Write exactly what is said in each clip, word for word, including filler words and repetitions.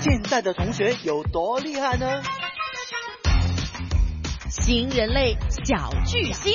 现在的同学有多厉害呢？ 新人类小巨星。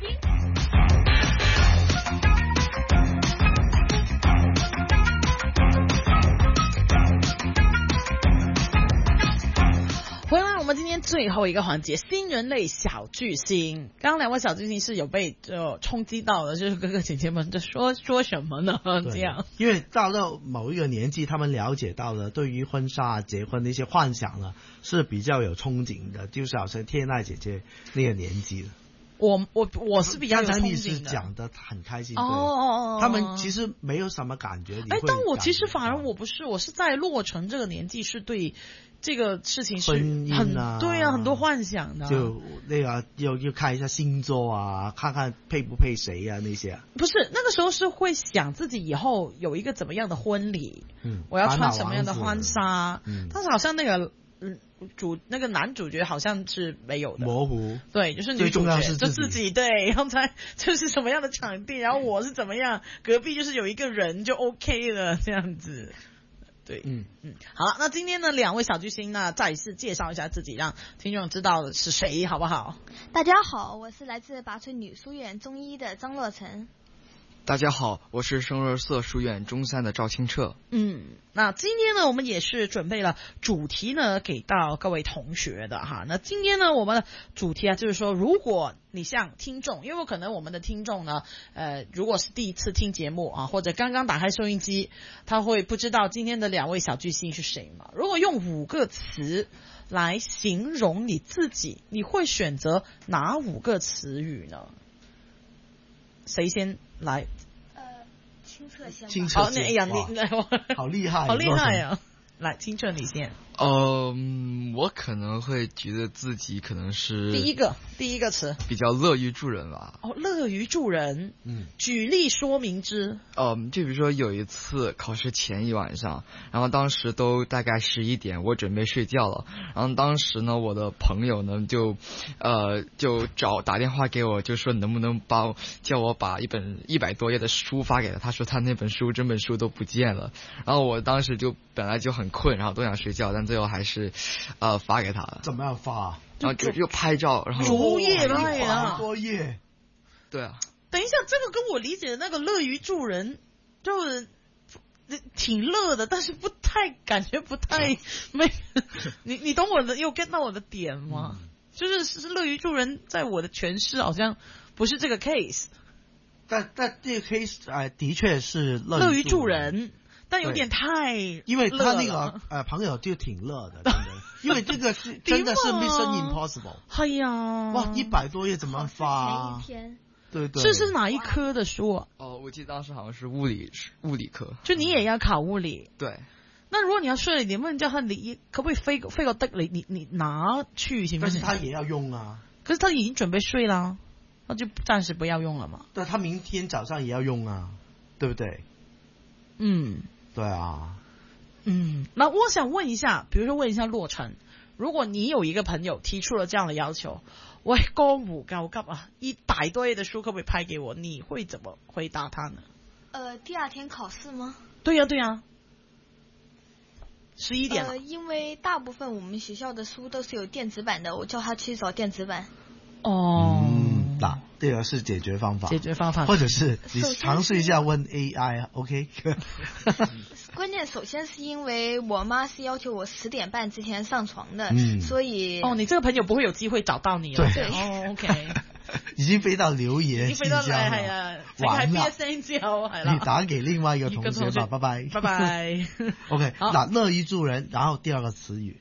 回来，我们今天最后一个环节，新人类小巨星。刚刚两位小巨星是有被就冲击到的，就是哥哥姐姐们在说说什么呢？这样， 因为到了某一个年纪，他们了解到了对于婚纱、结婚的一些幻想呢，是比较有憧憬的，就是好像天籁姐姐那个年纪了。 我我我是比较有憧憬的。 刚才你是讲的很开心， 哦哦哦， 他们其实没有什么感觉。 哎，但我其实反而我不是，我是在落成这个年纪，是对这个事情是很、啊、对啊，很多幻想的。 就那个要要看一下星座啊，看看配不配谁啊那些。 不是那个时候是会想自己以后有一个怎么样的婚礼， 嗯， 我要穿什么样的婚纱， 嗯， 但是好像那个。嗯，主那个男主角好像是没有的， 模糊。 对，就是女主角就自己对，然后才就是什么样的场地，然后我是怎么样，隔壁就是有一个人就 OK 了这样子。对， 嗯嗯，好了，那今天呢，两位小巨星呢，再一次介绍一下自己，让听众知道是谁，好不好？ 大家好，我是来自拔萃女书院中一的张洛成。 大家好，我是圣若瑟书院中三的赵清澈。 嗯，那今天呢，我们也是准备了主题呢，给到各位同学的哈。那今天呢，我们的主题啊，就是说，如果你像听众，因为可能我们的听众呢，呃，如果是第一次听节目啊，或者刚刚打开收音机，他会不知道今天的两位小巨星是谁嘛？如果用五个词来形容你自己，你会选择哪五个词语呢？谁先来？ 呃，清澈先。 清澈， 好，那哎呀，你好厉害， 好厉害呀！来，清澈你先。 嗯，我可能会觉得自己可能是第一个第一个词比较乐于助人吧。 哦，乐于助人， 嗯， 举例说明之。 嗯，就比如说有一次考试前一晚上，然后当时都大概十一点，我准备睡觉了。然后当时呢，我的朋友呢就，呃，就找打电话给我，就说能不能帮叫我把一本一百多页的书发给他。他说他那本书整本书都不见了。然后我当时就本来就很困，然后都想睡觉，但最后还是，呃，发给他了。 怎么样发？ 然后就又拍照，然后逐页拍呀，多页。 对啊。 等一下，这个跟我理解的那个乐于助人，就是挺乐的，但是不太感觉不太没。你你懂我的，又 get 到我的点吗？嗯、就是是乐于助人，在我的诠释好像不是这个 case。 但但这个 case 哎、呃，的确是乐于助人。但有点太， 因为他那个呃朋友就挺乐的，真的，因为这个是真的是 Mission Impossible。 哎呀， 哇，一百多页怎么发、啊？ 前一天， 对对。 这是哪一科的书、啊？ 哦，我记得当时好像是物理物理课。 就你也要考物理？ 对。 那如果你要睡，你问叫他你可不可以飞飞个的你你你拿去行不行？ 但是他也要用啊。 可是他已经准备睡了，那就暂时不要用了嘛。 对，他明天早上也要用啊，对不对？ 嗯。 对啊， 嗯，那我想问一下，比如说问一下洛成，如果你有一个朋友提出了这样的要求，喂，江湖高級啊，一大堆的书可不可以拍给我？你会怎么回答他呢？ 呃，第二天考试吗？ 对呀、啊、对呀、啊，十一点了。 呃，因为大部分我们学校的书都是有电子版的，我叫他去找电子版。 哦。 嗯，那这个是解决方法， 解决方法， 或者是你尝试一下问 A I，OK？、Okay? 关键首先是因为我妈是要求我十点半之前上床的， 嗯、 所以哦，你这个朋友不会有机會找到你了。 對， 哦 ，OK， 已經飛到留言已經飛到嚟係啊，淨係邊一聲之後係啦。 你打給另外一個同學吧，拜拜， 拜拜。 OK，嗱，樂於助人，然後第二個詞語，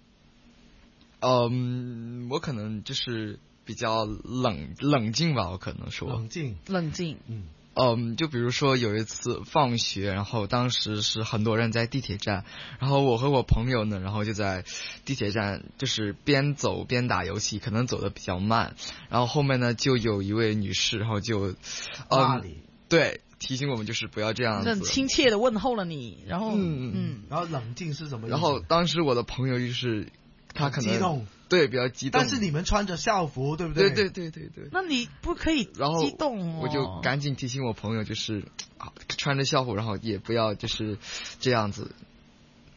嗯，我可能就是比較冷冷靜吧，我可能說冷靜， 冷靜， 嗯。 嗯，就比如說有一次放學，然後當時是很多人在地鐵站，然後我和我朋友呢，然後就在地鐵站就是邊走邊打遊戲，可能走得比較慢，然後後面呢就有一位女士，然後就嗯， 對，提醒我們就是不要這樣子， 很親切的問候了你，然後嗯嗯， 然後冷靜是什麼意思？ 然後當時我的朋友就是他可能激動。 对，比较激動。 但是你們穿着校服，對不對？ 對對對對對。 那你不可以激動哦。 我就趕緊提醒我朋友，就是穿着校服，然後也不要就是這樣子。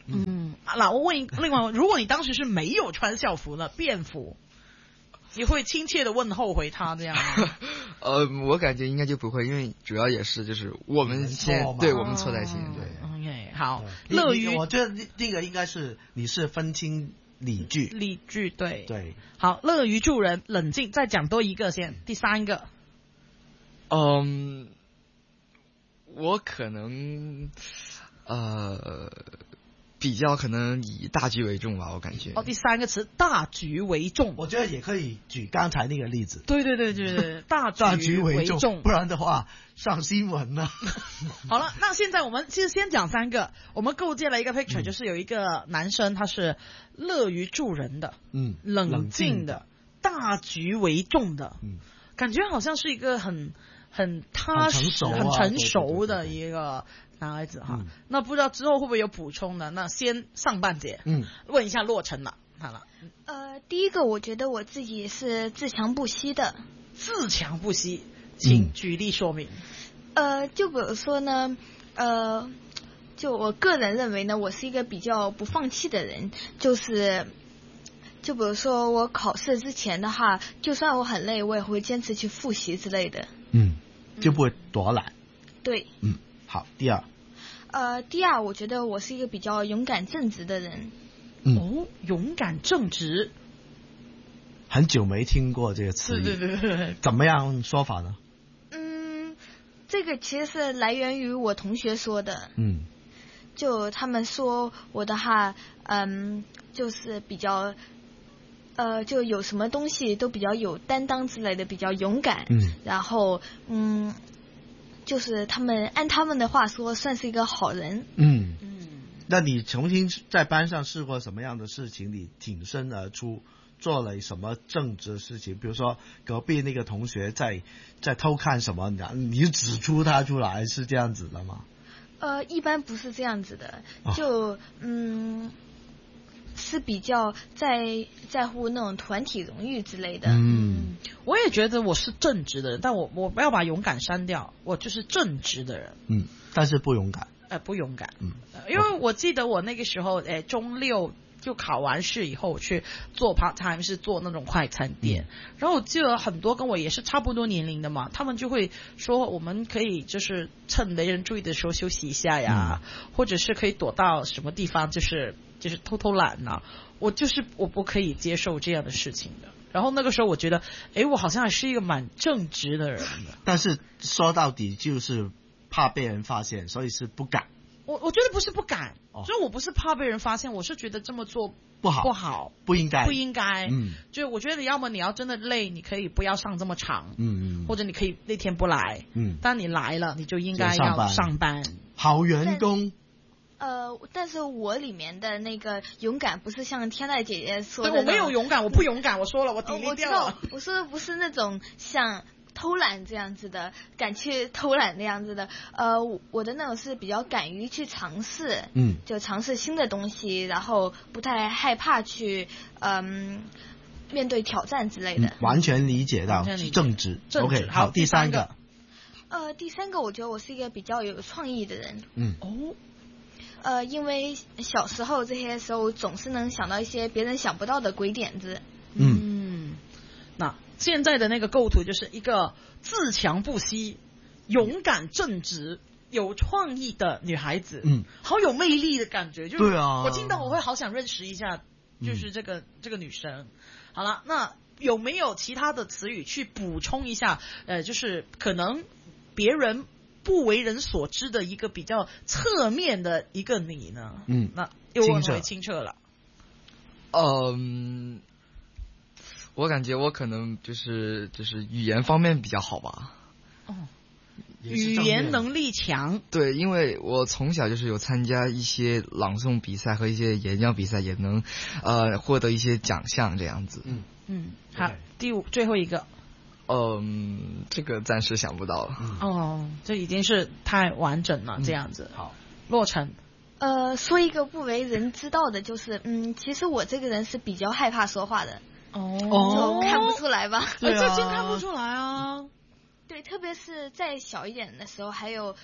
嗯，那我问一另外，如果你当时是没有穿校服的便服，你会亲切的问候回他这样吗？ 呃，我感觉应该就不会，因为主要也是就是我们先对我们错在先，对。 OK， 好， 乐于，我觉得这个应该是你是分清理据， 理据对对。 好，乐于助人，冷静，再讲多一个先，第三个。 嗯，我可能呃。比较可能以大局为重吧，我感觉。 哦，第三个词大局为重， 我觉得也可以举刚才那个例子。 对对对对对，大大局为重， 重，不然的话上新闻了。 好了，那现在我们其实先讲三个，我们构建了一个 picture，、嗯、就是有一个男生他是乐于助人的， 嗯， 冷静的，大局为重的， 嗯， 感觉好像是一个很很踏实、 很成, 啊、 很成熟的一个。男孩子哈、嗯，那不知道之后会不会有补充的？那先上半节， 嗯， 问一下洛尘了，好了。 呃，第一个，我觉得我自己是自强不息的。 自强不息，请举例说明。 嗯、呃，就比如说呢，呃，就我个人认为呢，我是一个比较不放弃的人，就是，就比如说我考试之前的话，就算我很累，我也会坚持去复习之类的。 嗯，就不会躲懒。 对。 嗯。好，第二， 呃，第二，我觉得我是一个比较勇敢正直的人。 嗯、 哦，勇敢正直， 很久没听过这个词语， 对对对对， 怎么样说法呢？ 嗯，这个其实是来源于我同学说的。 嗯， 就他们说我的话，嗯，就是比较，呃，就有什么东西都比较有担当之类的，比较勇敢。 嗯， 然后，嗯。就是他们按他们的话说，算是一个好人。 嗯嗯，那你曾经在班上试过什么样的事情？你挺身而出，做了什么正直的事情？比如说隔壁那个同学在在偷看什么，你指出他出来，是这样子的吗？ 呃，一般不是这样子的，就、哦、嗯。是比较在在乎那种团体荣誉之类的。 嗯， 我也觉得我是正直的人，但我我不要把勇敢删掉，我就是正直的人。 嗯，但是不勇敢。 呃，不勇敢。 嗯， 因为我记得我那个时候，诶，中六就考完试以后去做 part time， 是做那种快餐店。嗯、然后我记得很多跟我也是差不多年龄的嘛，他们就会说我们可以就是趁没人注意的时候休息一下呀，嗯、或者是可以躲到什么地方，就是。就是偷偷懒呐、啊，我就是我不可以接受这样的事情的。然后那个时候我觉得，哎，我好像还是一个蛮正直的人的。 但是说到底就是怕被人发现，所以是不敢。 我我觉得不是不敢，哦、就是我不是怕被人发现，我是觉得这么做不好， 不好， 不应该， 不应该。 嗯， 就我觉得，要么你要真的累，你可以不要上这么长， 嗯嗯， 或者你可以那天不来， 嗯， 但你来了，你就应该要上班。 好员工。 呃，但是我里面的那个勇敢不是像天籁姐姐说的， 对，我没有勇敢，我不勇敢，我说了，我抵力掉了。 我知道，我说的不是那种像偷懒这样子的，敢去偷懒那样子的。呃，我的那种是比较敢于去尝试， 嗯， 就尝试新的东西，然后不太害怕去嗯、呃、面对挑战之类的。 嗯、完全理解到正直。OK， 好，第三个。 呃，第三个，我觉得我是一个比较有创意的人。 嗯。 哦。 呃，因为小时候这些时候总是能想到一些别人想不到的鬼点子。 嗯， 嗯，那现在的那个构图就是一个自强不息、勇敢正直、有创意的女孩子。 嗯， 好有魅力的感觉。就是对啊， 我听到我会好想认识一下，就是这个、嗯、这个女生。好了，那有没有其他的词语去补充一下？呃，就是可能别人不为人所知的一个比较侧面的一个你呢？ 嗯， 那又问回清澈了。 嗯，我感觉我可能就是就是语言方面比较好吧。 哦，语言能力强。 对，因为我从小就是有参加一些朗诵比赛和一些演讲比赛，也能呃获得一些奖项这样子。 嗯嗯，好，第五最后一个。 嗯，这个暂时想不到了。 嗯、哦，这已经是太完整了，嗯、这样子。 好， 洛尘。 呃，说一个不为人知道的，就是嗯，其实我这个人是比较害怕说话的。 哦， 看不出来吧？ 对啊，这真看不出来啊。 对，特别是再小一点的时候，还有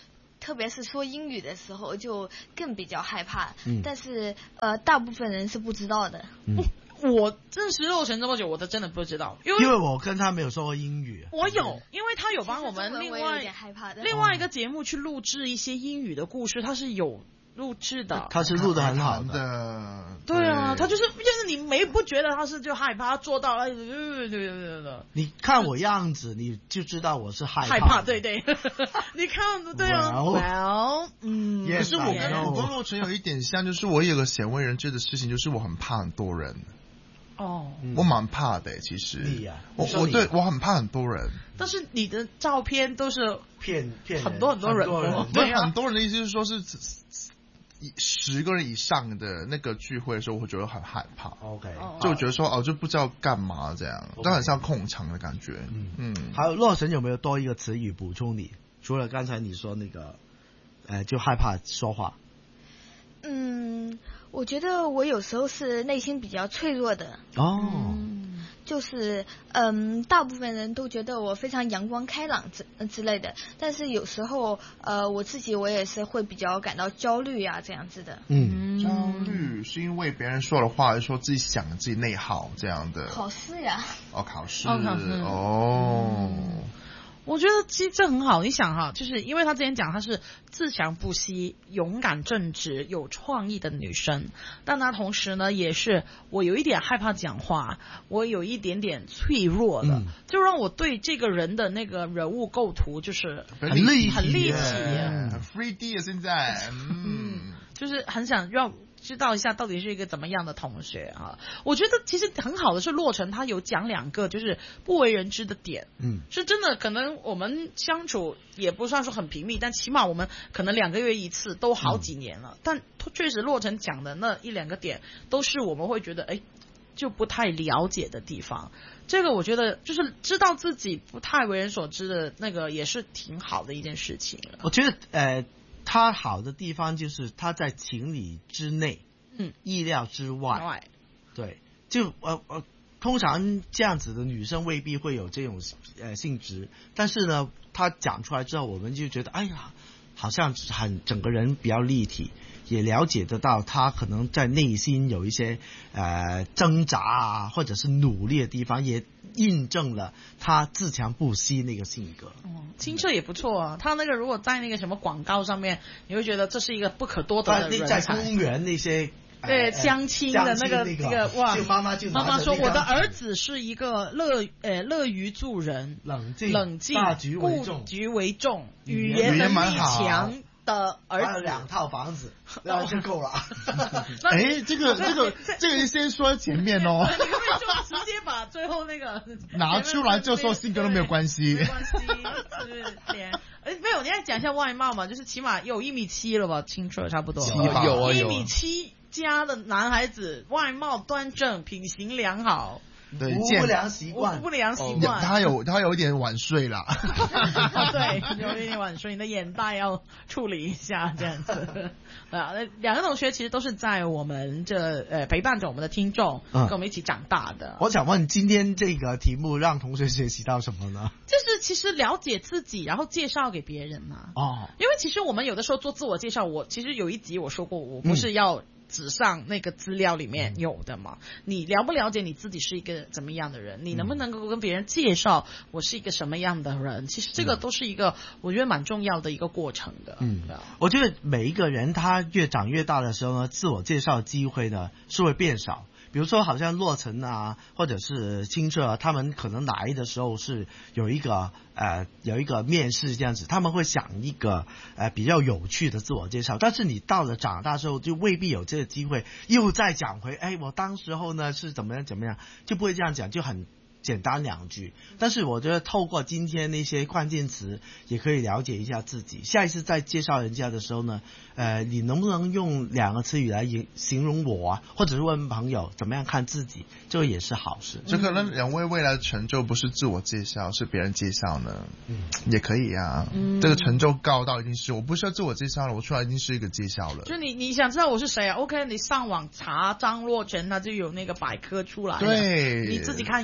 特别是说英语的时候就更比较害怕。 嗯， 但是呃，大部分人是不知道的。 嗯， 我认识洛尘这么久，我都真的不知道，因为因为我跟他没有说过英语。 我有，因为他有帮我们另外另外一个节目去录制一些英语的故事，他是有录制的， 他是录的很好的。 对啊，他就是就是你没不觉得他是就害怕做到了，对对对对对。 你看我样子，你就知道我是害怕。 害怕，对对。你看，对啊。Well， 嗯。 可是我跟我跟洛尘有一点像，就是我有个鲜为人知的事情，就是我很怕很多人。 哦， 我蛮怕的，其实。 你啊， 我我对我很怕很多人。 但是你的照片都是骗骗很多很多人， 对很多人的意思是说是十个人以上的那个聚会的时候，我会觉得很害怕。 OK， 就觉得说哦，就不知道干嘛这样，都很像控场的感觉。嗯嗯。 还有洛神有没有多一个词语补充你？除了刚才你说那个，呃，就害怕说话。 嗯，我觉得我有时候是内心比较脆弱的。 哦。 嗯，就是嗯，大部分人都觉得我非常阳光开朗之之类的，但是有时候呃，我自己我也是会比较感到焦虑啊，这样子的。 嗯， 焦虑是因为别人说的话，还是说自己想自己内耗这样的？ 考试呀。 哦，考试。 哦。考试哦嗯我觉得其实这很好，你想哈，就是因为她之前讲她是自强不息、勇敢正直、有创意的女生，但她同时呢也是我有一点害怕讲话，我有一点点脆弱的，嗯、就让我对这个人的那个人物构图就是很立体， 很立体， 很 three D 啊，现在， 嗯，就是很想让。知道一下到底是一个怎么样的同学啊？我觉得其实很好的是洛尘他有讲两个就是不为人知的点， 嗯， 是真的可能我们相处也不算说很频密，但起码我们可能两个月一次都好几年了，嗯、但确实洛尘讲的那一两个点都是我们会觉得哎就不太了解的地方。这个我觉得就是知道自己不太为人所知的那个也是挺好的一件事情了。 我觉得呃。他好的地方就是他在情理之内， 嗯， 意料之外，对，就呃呃，通常这样子的女生未必会有这种呃性质，但是呢，她讲出来之后，我们就觉得，哎呀，好像很整个人比较立体，也了解得到她可能在内心有一些呃挣扎啊，或者是努力的地方，也印证了他自强不息那个性格。 嗯，清澈也不错啊。他那个如果在那个什么广告上面，你会觉得这是一个不可多得的人才。 在公园那些对相亲的那个那个、那个、哇， 就妈妈就妈妈说我的儿子是一个乐呃乐于助人， 冷静冷静， 大局为重， 顾局为重，语言能力强。的儿子两套房子，然后就够了。 哎，这个这个这个先说前面哦。 你可不可以就直接把最后那个拿出来就说性格都没有关系？ 没关系，是脸。哎，没有，你要讲一下外貌嘛，就是起码有一米七了吧，清澈差不多。 有啊有。 一米七加的男孩子，外貌端正，品行良好。 对，无不良习惯， 无不良习惯。 他有他有一点晚睡了。 对，有一点晚睡，你的眼袋要处理一下，这样子。啊，两个同学其实都是在我们这呃陪伴着我们的听众，嗯、跟我们一起长大的。 我想问，今天这个题目让同学学习到什么呢？ 就是其实了解自己，然后介绍给别人嘛。 哦。 因为其实我们有的时候做自我介绍，我其实有一集我说过，我不是要。纸上那个资料里面有的嘛，你了不了解你自己是一个怎么样的人，你能不能够跟别人介绍我是一个什么样的人，其实这个都是一个我觉得蛮重要的一个过程的。 嗯，我觉得每一个人他越长越大的时候呢，自我介绍机会呢是会变少。比如说好像洛尘啊或者是清澈啊，他们可能来的时候是有一个呃有一个面试这样子，他们会想一个呃比较有趣的自我介绍，但是你到了长大之后就未必有这个机会又再讲回哎我当时候呢是怎么样怎么样，就不会这样讲，就很简单两句。但是我觉得透过今天那些关键词也可以了解一下自己，下一次再介绍人家的时候呢呃，你能不能用两个词语来形容我啊，或者是问朋友怎么样看自己，这个也是好事。 这可能两位未来的成就不是自我介绍，是别人介绍呢，嗯，也可以啊。嗯，这个成就高到一定是我不需要自我介绍了，我出来已经是一个介绍了。 就你你想知道我是谁啊 ？OK， 你上网查张若晨，他就有那个百科出来了， 对， 你自己看一看了。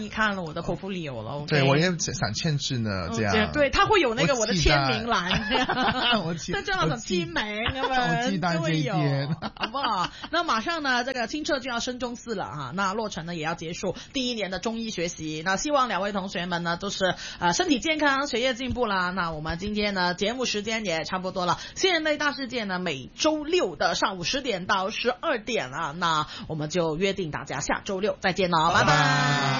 我的 portfolio 了。 对，我也想簽字呢，這樣。 對，他會有那個我的簽名欄， 我記， 但這樣的簽名咁樣都會有，好不好？那馬上呢，這個清澈就要升中四了哈，那洛成呢也要結束第一年的中醫學習。那希望兩位同學們呢都是呃身體健康，學業進步啦。那我們今天呢節目時間也差不多了，新人類大世界呢每周六的上午十點到十二點啊，那我們就約定大家下周六再見了，拜拜。